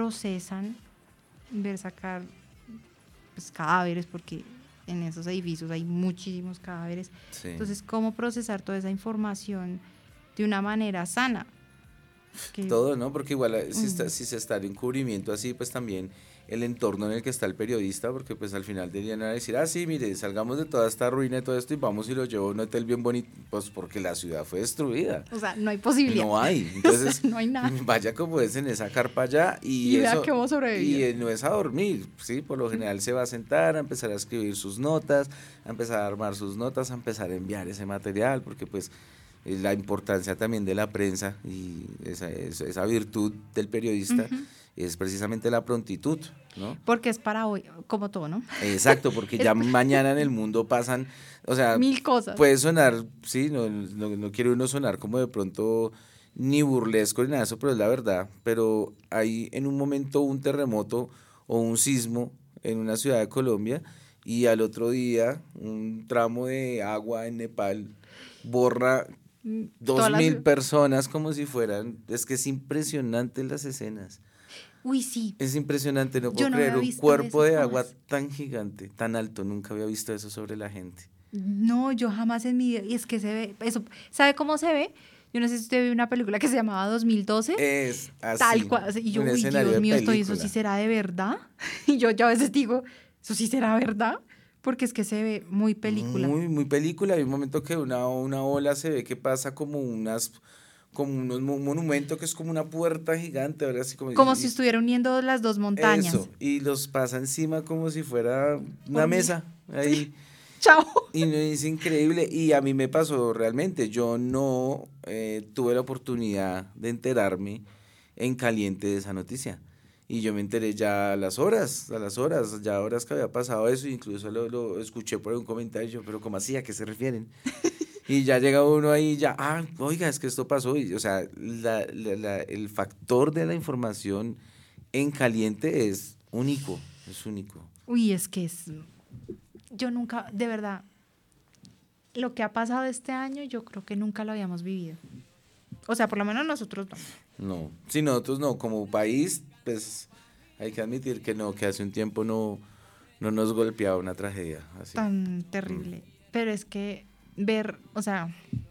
procesan ver sacar pues, cadáveres, porque en esos edificios hay muchísimos cadáveres. Sí. Entonces, ¿cómo procesar toda esa información de una manera sana? Que, Todo, ¿no? Porque igual si se está en encubrimiento así, pues también el entorno en el que está el periodista, porque pues al final deberían decir, sí, mire, salgamos de toda esta ruina y todo esto y vamos y lo llevo a un hotel bien bonito, pues porque la ciudad fue destruida. o sea, no hay posibilidad. No hay. Entonces, o sea, no hay nada. vaya como es en esa carpa allá Y vea que hemos sobrevivido. y no es a dormir, ¿sí? Por lo general se va a sentar, a empezar a escribir sus notas, a empezar a armar sus notas, a empezar a enviar ese material, porque pues la importancia también de la prensa y esa virtud del periodista es precisamente la prontitud, ¿no? Porque es para hoy, como todo, ¿no? Exacto, porque ya mañana en el mundo pasan, o sea, 1000 cosas. Puede sonar, sí, no quiere uno sonar como de pronto ni burlesco ni nada de eso, pero es la verdad. Pero hay en un momento un terremoto o un sismo en una ciudad de Colombia y al otro día un tramo de agua en Nepal borra 2.000 personas como si fueran, es que es impresionante las escenas. Uy, sí. Es impresionante, no puedo creer un cuerpo de agua tan gigante, tan alto, nunca había visto eso sobre la gente. No, yo jamás en mi vida, y es que se ve, eso, ¿sabe cómo se ve? Yo no sé si usted vio una película que se llamaba 2012. Es así. Tal cual, y yo, uy, Dios mío, ¿eso sí será de verdad? Y yo a veces digo, ¿eso sí será verdad? Porque es que se ve muy película. Muy película. Hay un momento que una ola se ve que pasa como un monumento que es como una puerta gigante, ¿verdad? Así como si estuviera uniendo las dos montañas. Eso, y los pasa encima como si fuera una mesa. Ahí. Sí. Chao. Y es increíble. Y a mí me pasó realmente. Yo no tuve la oportunidad de enterarme en caliente de esa noticia. Y yo me enteré ya a las horas, ya horas que había pasado eso, incluso lo escuché por un comentario, pero ¿cómo así? ¿A qué se refieren? Y ya llega uno ahí, oiga, es que esto pasó. Y, o sea, el factor de la información en caliente es único. Uy, es que yo nunca, de verdad, lo que ha pasado este año, yo creo que nunca lo habíamos vivido. O sea, por lo menos nosotros no. No, sí, nosotros no, como país, pues hay que admitir que no, que hace un tiempo no nos golpeaba una tragedia así. Tan terrible. Pero es que ver, o sea,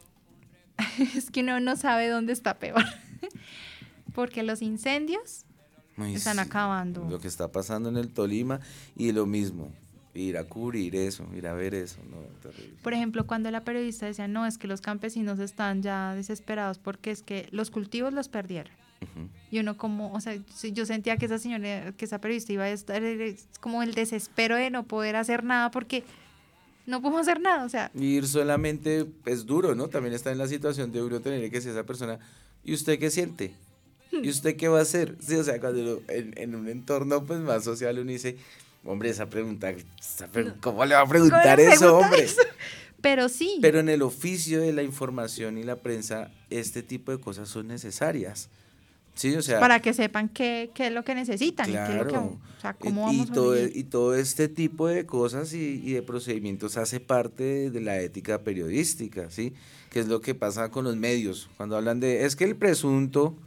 es que uno no sabe dónde está peor. Porque los incendios están acabando. Lo que está pasando en el Tolima y lo mismo, ir a cubrir eso, ir a ver eso, no, terrible. Por ejemplo, cuando la periodista decía, no, es que los campesinos están ya desesperados porque es que los cultivos los perdieron. Y uno como, o sea, yo sentía que esa señora, que esa periodista iba a estar como el desespero de no poder hacer nada porque no podemos hacer nada, o sea. Ir solamente es duro, ¿no? También está en la situación de uno tener que decir a esa persona, ¿y usted qué siente? ¿Y usted qué va a hacer? Sí, o sea, cuando en un entorno pues más social uno dice, hombre, esa pregunta, ¿cómo le va a preguntar eso, hombre? Eso? Pero sí. Pero en el oficio de la información y la prensa, este tipo de cosas son necesarias. Sí, o sea, para que sepan qué es lo que necesitan. Claro, y qué es lo que, o sea, cómo vamos y todo este tipo de cosas y de procedimientos hace parte de la ética periodística, ¿sí? Que es lo que pasa con los medios, cuando hablan de, es que el presunto,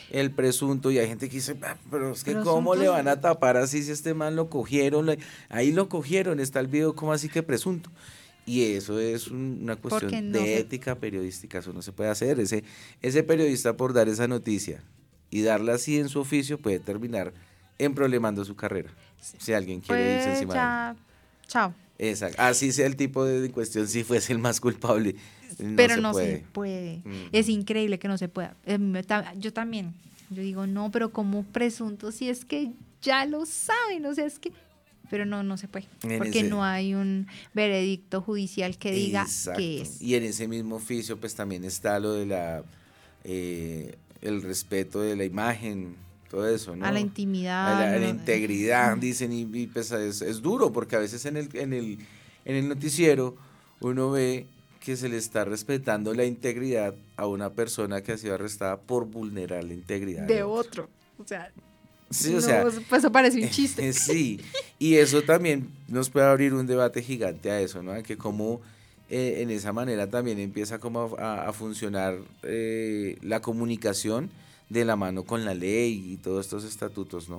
y hay gente que dice, pero es que ¿cómo le van a tapar así si este man lo cogieron? Ahí lo cogieron, está el video, ¿cómo así que presunto? Y eso es una cuestión de ética periodística, eso no se puede hacer. Ese periodista por dar esa noticia y darla así en su oficio puede terminar emproblemando su carrera. Si alguien quiere irse encima de él. Chao. Exacto. Así sea el tipo de cuestión, si fuese el más culpable. Pero no se puede. Es increíble que no se pueda. Yo también. Yo digo, no, pero como presunto, si es que ya lo saben, o sea, es que... Pero no se puede, porque no hay un veredicto judicial que diga qué es. Y en ese mismo oficio, pues también está lo de el respeto de la imagen, todo eso, ¿no? A la intimidad. A la integridad, dicen, y pues es duro, porque a veces en el noticiero uno ve que se le está respetando la integridad a una persona que ha sido arrestada por vulnerar la integridad de otro. O sea... Sí, o sea, pues eso parece un chiste. Sí, y eso también nos puede abrir un debate gigante a eso, ¿no? Que como en esa manera también empieza como a funcionar la comunicación de la mano con la ley y todos estos estatutos, ¿no?